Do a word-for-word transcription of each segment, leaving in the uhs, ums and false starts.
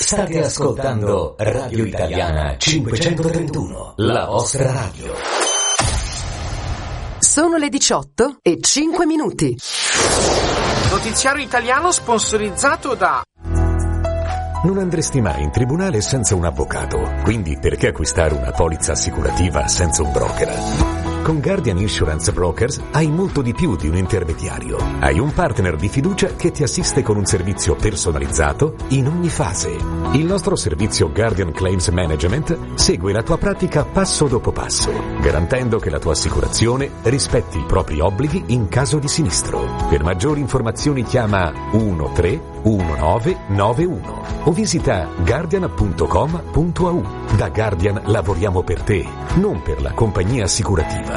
State ascoltando Radio Italiana cinquecentotrentuno, la vostra radio. Sono le diciotto e cinque minuti. Notiziario italiano sponsorizzato da... Non andresti mai in tribunale senza un avvocato, quindi perché acquistare una polizza assicurativa senza un broker? Con Guardian Insurance Brokers hai molto di più di un intermediario. Hai un partner di fiducia che ti assiste con un servizio personalizzato in ogni fase. Il nostro servizio Guardian Claims Management segue la tua pratica passo dopo passo, garantendo che la tua assicurazione rispetti i propri obblighi in caso di sinistro. Per maggiori informazioni chiama uno tre uno nove nove uno o visita guardian punto com punto a u. Da Guardian lavoriamo per te, non per la compagnia assicurativa.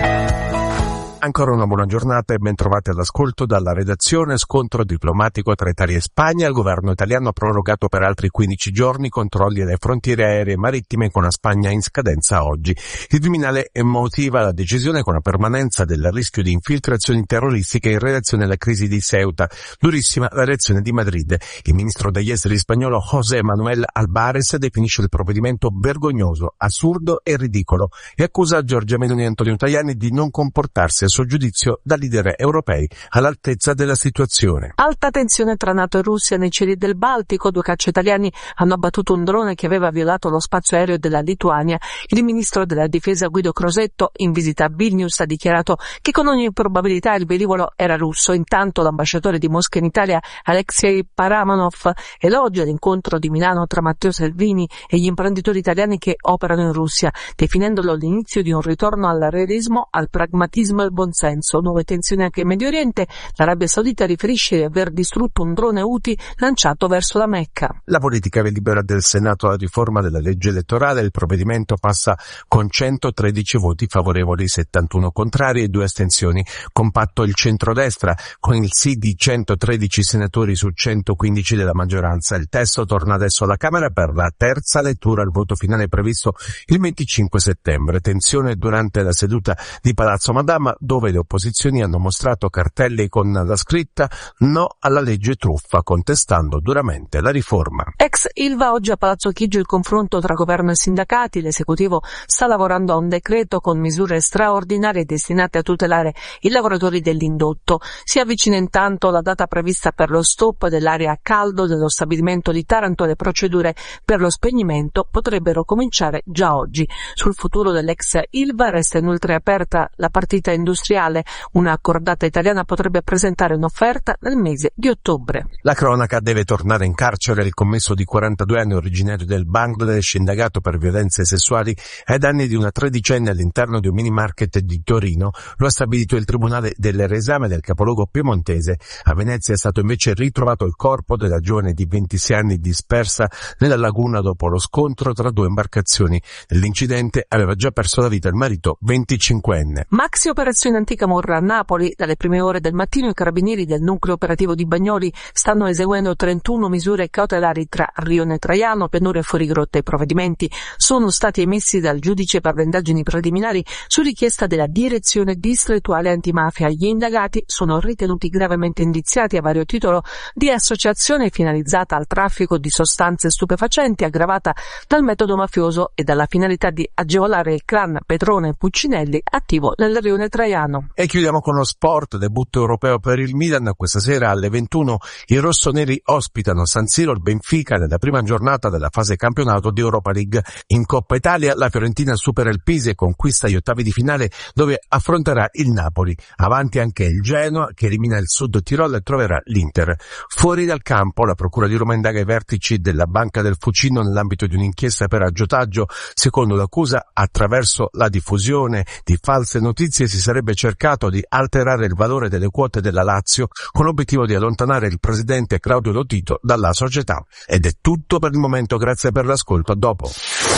Ancora una buona giornata e ben trovati all'ascolto dalla redazione. Scontro diplomatico tra Italia e Spagna. Il governo italiano ha prorogato per altri quindici giorni i controlli alle frontiere aeree e marittime con la Spagna in scadenza oggi. Il Viminale motiva la decisione con la permanenza del rischio di infiltrazioni terroristiche in relazione alla crisi di Ceuta. Durissima la reazione di Madrid. Il ministro degli esteri spagnolo José Manuel Álvarez definisce il provvedimento vergognoso, assurdo e ridicolo e accusa Giorgia Meloni e Antonio Tajani di non comportarsi a suo giudizio da leader europei all'altezza della situazione. Alta tensione tra NATO e Russia nei cieli del Baltico. Due caccia italiani hanno abbattuto un drone che aveva violato lo spazio aereo della Lituania. Il ministro della difesa Guido Crosetto, in visita a Vilnius, ha dichiarato che con ogni probabilità il velivolo era russo. Intanto l'ambasciatore di Mosca in Italia, Alexei Paramanov, elogia l'incontro di Milano tra Matteo Salvini e gli imprenditori italiani che operano in Russia, definendolo l'inizio di un ritorno al realismo, al pragmatismo e al buonsenso. Nuove tensioni anche in Medio Oriente. L'Arabia Saudita riferisce di aver distrutto un drone Houthi lanciato verso la Mecca. La politica delibera del Senato alla riforma della legge elettorale. Il provvedimento passa con centotredici voti favorevoli, settantuno contrari e due astensioni. Compatto il centrodestra con il sì di centotredici senatori su centoquindici della maggioranza. Il testo torna adesso alla Camera per la terza lettura. Il voto finale è previsto il venticinque settembre. Tensione durante la seduta di Palazzo Madama, dove le opposizioni hanno mostrato cartelli con la scritta no alla legge truffa, contestando duramente la riforma. Ex Ilva, oggi a Palazzo Chigi il confronto tra governo e sindacati. L'esecutivo sta lavorando a un decreto con misure straordinarie destinate a tutelare i lavoratori dell'indotto. Si avvicina intanto la data prevista per lo stop dell'area a caldo dello stabilimento di Taranto. Le procedure per lo spegnimento potrebbero cominciare già oggi. Sul futuro dell'ex Ilva resta inoltre aperta la partita industriale. Una cordata italiana potrebbe presentare un'offerta nel mese di ottobre. La cronaca: deve tornare in carcere il commesso di quarantadue anni originario del Bangladesh, indagato per violenze sessuali ai danni di una tredicenne all'interno di un mini market di Torino. Lo ha stabilito il Tribunale del Reesame del capoluogo piemontese. A Venezia è stato invece ritrovato il corpo della giovane di ventisei anni dispersa nella laguna dopo lo scontro tra due imbarcazioni. Nell'incidente aveva già perso la vita il marito venticinquenne. Maxi operazione Antica Morra a Napoli. Dalle prime ore del mattino i carabinieri del nucleo operativo di Bagnoli stanno eseguendo trentuno misure cautelari tra Rione Traiano, Pianura e Fuorigrotta. I provvedimenti sono stati emessi dal giudice per le indagini preliminari su richiesta della direzione distrettuale antimafia. Gli indagati sono ritenuti gravemente indiziati a vario titolo di associazione finalizzata al traffico di sostanze stupefacenti aggravata dal metodo mafioso e dalla finalità di agevolare il clan Petrone e Puccinelli attivo nel Rione Traiano. E chiudiamo con lo sport. Debutto europeo per il Milan. Questa sera alle ventuno i rossoneri ospitano San Siro il Benfica nella prima giornata della fase campionato di Europa League. In Coppa Italia la Fiorentina supera il Pisa e conquista gli ottavi di finale, dove affronterà il Napoli. Avanti anche il Genoa, che elimina il Sud Tirolo e troverà l'Inter. Fuori dal campo la Procura di Roma indaga i vertici della Banca del Fucino nell'ambito di un'inchiesta per aggiotaggio. Secondo l'accusa, attraverso la diffusione di false notizie si sarebbe cercato di alterare il valore delle quote della Lazio con l'obiettivo di allontanare il presidente Claudio Lotito dalla società. Ed è tutto per il momento, grazie per l'ascolto, a dopo.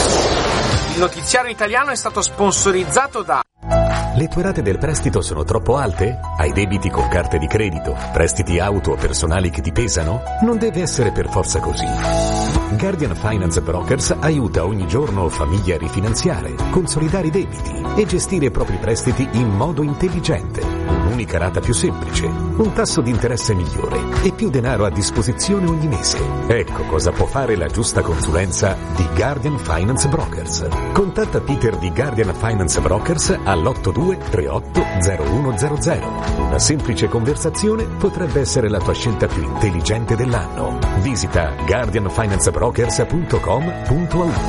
Il notiziario italiano è stato sponsorizzato da... Le tue rate del prestito sono troppo alte? Hai debiti con carte di credito? Prestiti auto o personali che ti pesano? Non deve essere per forza così. Guardian Finance Brokers aiuta ogni giorno famiglie a rifinanziare, consolidare i debiti e gestire i propri prestiti in modo intelligente. un'unica rata più semplice, un tasso di interesse migliore e più denaro a disposizione ogni mese. Ecco cosa può fare la giusta consulenza di Guardian Finance Brokers. Contatta Peter di Guardian Finance Brokers all'otto due tre otto zero uno zero zero. Una semplice conversazione potrebbe essere la tua scelta più intelligente dell'anno. Visita guardian finance brokers punto com punto a u.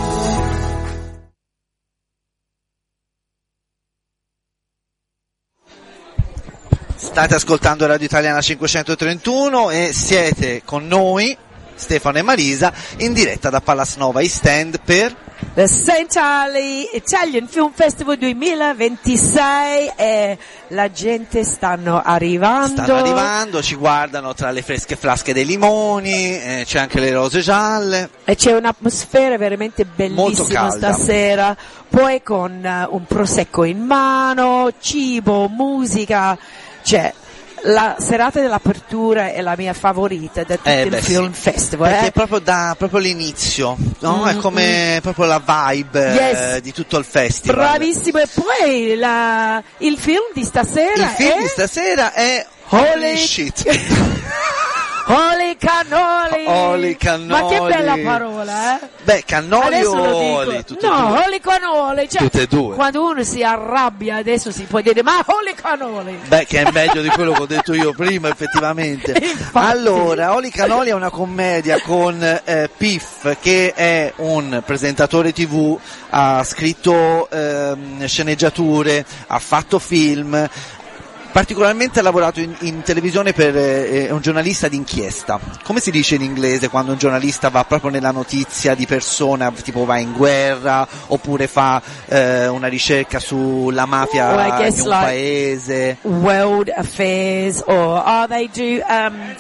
State ascoltando Radio Italiana cinquecentotrentuno e siete con noi, Stefano e Marisa, in diretta da Palace Nova East End per The Centrale Italian Film Festival duemilaventisei e la gente stanno arrivando. Stanno arrivando, ci guardano tra le fresche flasche dei limoni, eh, c'è anche le rose gialle. E c'è un'atmosfera veramente bellissima stasera, poi con uh, un prosecco in mano, cibo, musica, cioè la serata dell'apertura è la mia favorita da tutto eh il beh, Film sì. Festival. Perché eh? è proprio da proprio l'inizio, no? Mm, È come mm. proprio la vibe Yes. eh, di tutto il festival. Bravissimo, e poi la, il film di stasera Il film è di stasera è Holy, Holy Shit. Holy cannoli! Holy cannoli! Ma che bella parola, eh? Beh, cannoli adesso o lo dico. oli? Tutte no, e due. holy cannoli, cioè, Tutte e due. quando uno si arrabbia adesso si può dire ma holy cannoli! Beh, che è meglio di quello che ho detto io prima, effettivamente. Infatti. Allora, Holy Cannoli è una commedia con eh, Piff, che è un presentatore tivù, ha scritto ehm, sceneggiature, ha fatto film. Particolarmente ha lavorato in, in televisione per eh, un giornalista d'inchiesta. Come si dice in inglese quando un giornalista va proprio nella notizia di persona, tipo va in guerra oppure fa eh, una ricerca sulla mafia oh, di un like paese? World affairs, or oh, they do um,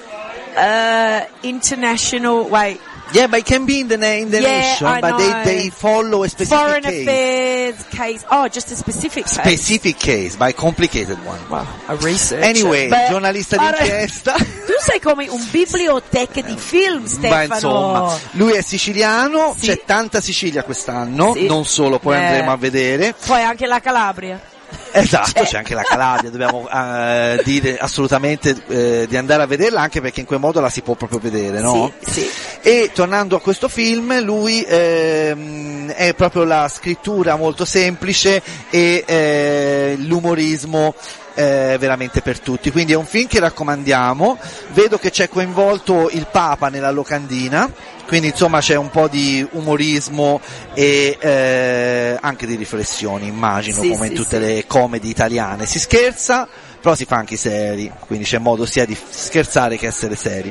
uh, international, wait. Yeah, but it can be in the, in the Yeah, nation, I but they, know. they follow a specific Foreign case. affairs case. Oh, just a specific case. Specific case, by complicated one. Wow, a research. Anyway, Beh, giornalista allora, d'inchiesta. Tu sei come un biblioteca di film, Stefano. Ma insomma, lui è siciliano, Sì. c'è tanta Sicilia quest'anno, Sì. non solo, poi Eh. andremo a vedere. Poi anche la Calabria. Esatto, Cioè. c'è anche la Calabria, dobbiamo eh, dire assolutamente eh, di andare a vederla, anche perché in quel modo la si può proprio vedere, no? Sì, sì. E tornando a questo film, lui ehm, è proprio la scrittura molto semplice e eh, l'umorismo eh, veramente per tutti, quindi è un film che raccomandiamo. Vedo che c'è coinvolto il Papa nella locandina, quindi insomma c'è un po' di umorismo e eh, anche di riflessioni, immagino, Sì, come sì, in tutte sì. le comedy italiane. Si scherza, però si fa anche i seri, quindi c'è modo sia di scherzare che essere seri.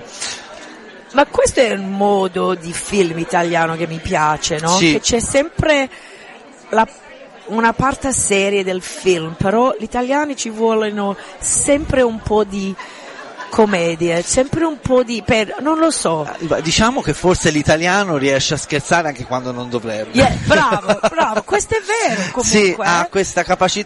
Ma questo è un modo di film italiano che mi piace, no? Sì. Che c'è sempre la, una parte seria del film, però gli italiani ci vogliono sempre un po' di commedia, sempre un po' di, per, non lo so. Diciamo che forse l'italiano riesce a scherzare anche quando non dovrebbe. Yeah, bravo, bravo, questo è vero comunque. Sì, eh. ha questa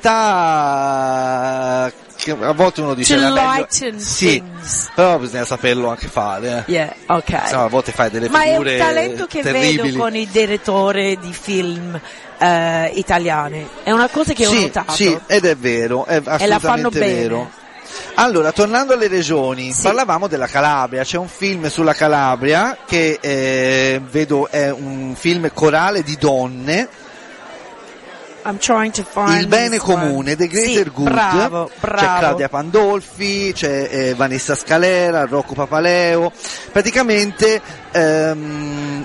capacità che a volte uno dice To "È meglio-" lighten sì, things. però bisogna saperlo anche fare. Eh. Yeah, ok. Se no, a volte fai delle Ma è un figure talento che terribili. vedo con i direttori di film eh, italiani. È una cosa che ho Sì, notato. sì, ed è vero, è assolutamente E la fanno bene. vero. Allora, tornando alle regioni, Sì. parlavamo della Calabria, c'è un film sulla Calabria che eh, vedo è un film corale di donne, I'm trying to find Il bene this one. comune, The Greater Sì, Good. bravo, bravo. C'è Claudia Pandolfi, c'è eh, Vanessa Scalera, Rocco Papaleo. Praticamente ehm,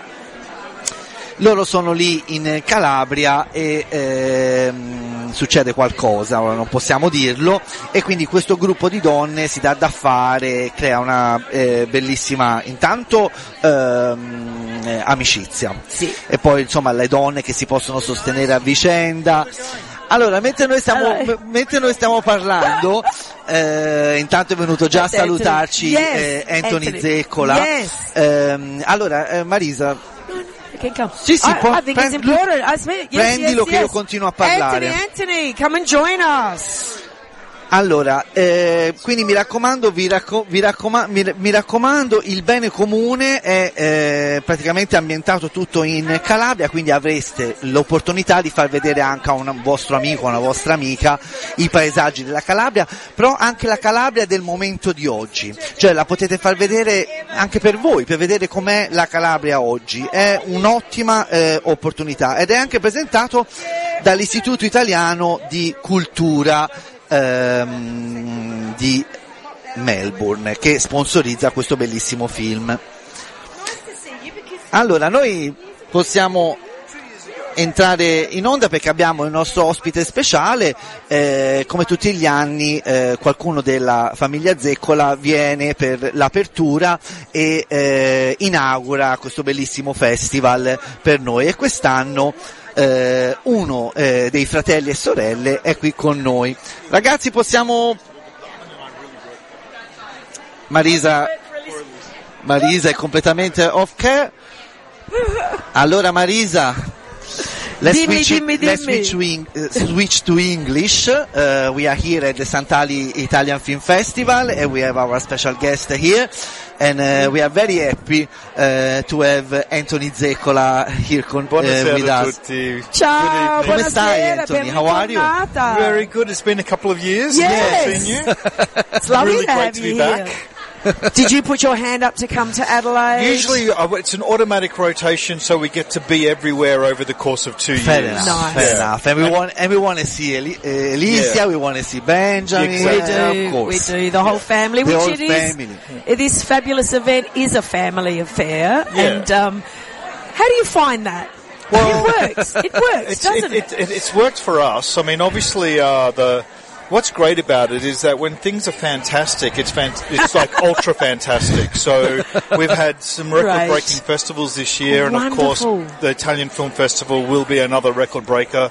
loro sono lì in Calabria e ehm, succede qualcosa, ora non possiamo dirlo, e quindi questo gruppo di donne si dà da fare, crea una eh, bellissima intanto ehm, eh, amicizia. Sì. E poi insomma le donne che si possono sostenere a vicenda. Allora, mentre noi stiamo, Allora. m- mentre noi stiamo parlando, eh, intanto è venuto già a Anthony. salutarci Yes, eh, Anthony, Anthony. Zeccola. Yes. Ehm, allora, eh, Marisa, I can come. Sì, sì, I, può- I think prend- it's important. I swear, yes, prendilo yes, che yes. io continuo a parlare. Anthony, Anthony, come and join us. Allora, eh, quindi mi raccomando, vi, racco- vi, raccoma- mi, mi raccomando, il bene comune è eh, praticamente ambientato tutto in Calabria, quindi avreste l'opportunità di far vedere anche a un vostro amico, a una vostra amica, i paesaggi della Calabria, però anche la Calabria del momento di oggi, cioè la potete far vedere anche per voi, per vedere com'è la Calabria oggi, è un'ottima eh, opportunità ed è anche presentato dall'Istituto Italiano di Cultura ehm, di Melbourne, che sponsorizza questo bellissimo film. Allora, noi possiamo entrare in onda perché abbiamo il nostro ospite speciale, eh, come tutti gli anni eh, qualcuno della famiglia Zeccola viene per l'apertura e eh, inaugura questo bellissimo festival per noi, e quest'anno eh, uno eh, dei fratelli e sorelle è qui con noi. Ragazzi, possiamo... Marisa Marisa è completamente off care. Allora Marisa, Let's, dimmi, switch, dimmi, let's dimmi. switch, to in, uh, switch to English. Uh, we are here at the Sant'Ali Italian Film Festival and we have our special guest here, and uh, we are very happy uh, to have Anthony Zeccola here con, uh, with a us. tutti. Ciao, Come stai, Anthony? How are you? Tornata. Very good. It's been a couple of years. Yes. I've seen you. It's lovely really to great have to you be here. back. Did you put your hand up to come to Adelaide? Usually uh, it's an automatic rotation, so we get to be everywhere over the course of two Fair years. enough. Nice. Fair Yeah. enough. And we want, and we want to see Eli- uh, Alicia. Yeah. We want to see Benjamin. We Exactly. do, Of course. we do, the whole family, The which whole it is. family. This fabulous event is a family affair, Yeah. and um, how do you find that? Well, it works. It works, It's, doesn't it, it? it, it, it's worked for us. I mean, obviously, uh, the what's great about it is that when things are fantastic, it's fan- it's like ultra fantastic. So we've had some record-breaking Right. festivals this year, and of Wonderful. course, the Italian Film Festival will be another record breaker.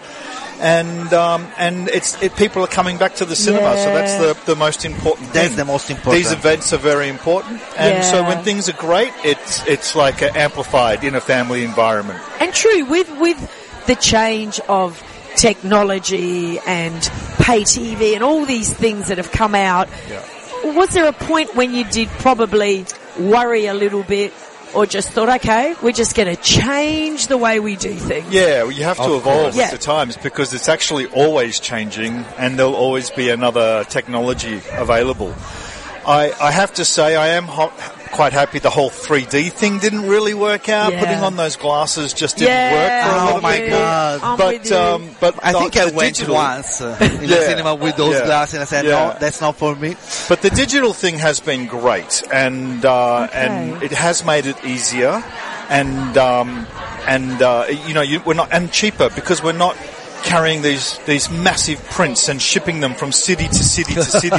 And um, and it's it, people are coming back to the cinema, so that's the the most important thing. That's the most important. These events are very important, and so Yeah. when things are great, it's it's like uh, amplified in a family environment. And true, with with the change of technology and pay T V and all these things that have come out, Yeah. was there a point when you did probably worry a little bit, or just thought, okay, we're just going to change the way we do things? Yeah, well, you have to Of evolve course. with Yeah. the times because it's actually always changing and there'll always be another technology available. I, I have to say I am ho- quite happy the whole three D thing didn't really work out. Yeah. Putting on those glasses just didn't Yeah, work for a I'm lot Oh of my with people. you. God. I'm But with you. um, but I the- think I the went digital, once uh, in the Yeah. cinema with those Yeah. glasses and I said, Yeah. no, that's not for me. But the digital thing has been great, and uh, Okay. and it has made it easier, and um, and uh, you know you, we're not and cheaper because we're not carrying these these massive prints and shipping them from city to city to city